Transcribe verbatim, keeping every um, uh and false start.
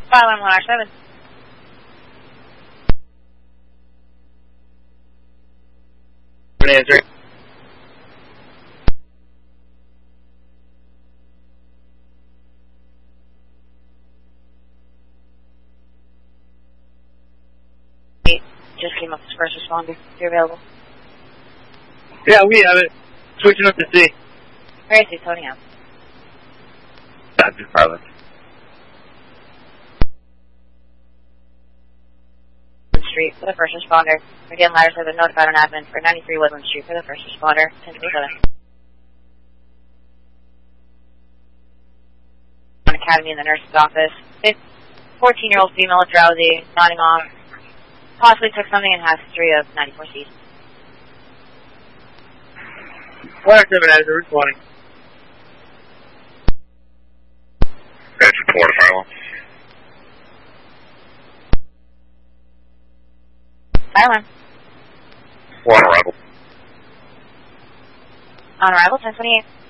five one one R seven. Answer. Just came up as first responder. If you're available. Yeah, we have it. Switching up to C. Where is he? Tony out. That's just Carlos. Street for the first responder. Again, ladders have been notified on admin for ninety-three Woodland Street for the first responder. ten twenty-seven. Academy in the nurse's office. fourteen-year-old female is drowsy, nodding off. Possibly took something and has history of ninety-four C. one R seven as a responding. That's report, Harlow. Silent. One arrival. On arrival, ten twenty-eight.